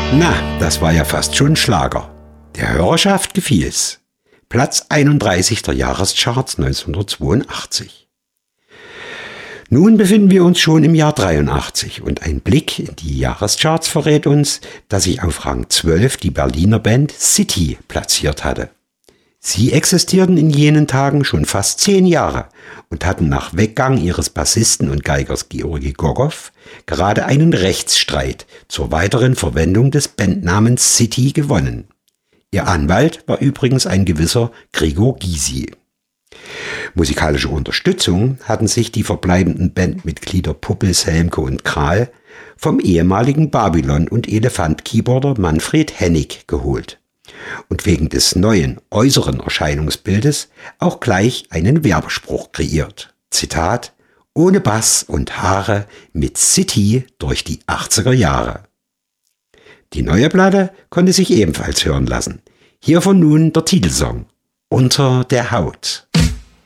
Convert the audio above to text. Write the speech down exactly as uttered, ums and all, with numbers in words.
Na, das war ja fast schon ein Schlager. Der Hörerschaft gefiel's. Platz einunddreißig der Jahrescharts neunzehnhundertzweiundachtzig. Nun befinden wir uns schon im Jahr dreiundachtzig und ein Blick in die Jahrescharts verrät uns, dass sich auf Rang zwölf die Berliner Band City platziert hatte. Sie existierten in jenen Tagen schon fast zehn Jahre und hatten nach Weggang ihres Bassisten und Geigers Georgi Gogow gerade einen Rechtsstreit zur weiteren Verwendung des Bandnamens City gewonnen. Ihr Anwalt war übrigens ein gewisser Gregor Gysi. Musikalische Unterstützung hatten sich die verbleibenden Bandmitglieder Puppels, Helmke und Kral vom ehemaligen Babylon- und Elefant-Keyboarder Manfred Hennig geholt und wegen des neuen äußeren Erscheinungsbildes auch gleich einen Werbespruch kreiert. Zitat: ohne Bass und Haare mit City durch die achtziger Jahre. Die neue Platte konnte sich ebenfalls hören lassen. Hiervon nun der Titelsong Unter der Haut.